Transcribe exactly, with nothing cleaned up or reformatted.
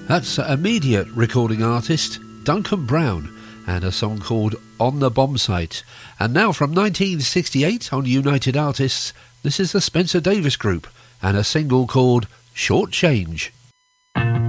That's immediate recording artist Duncan Brown and a song called On the Bomb Site. And now from nineteen sixty-eight on United Artists, this is the Spencer Davis Group and a single called Short Change.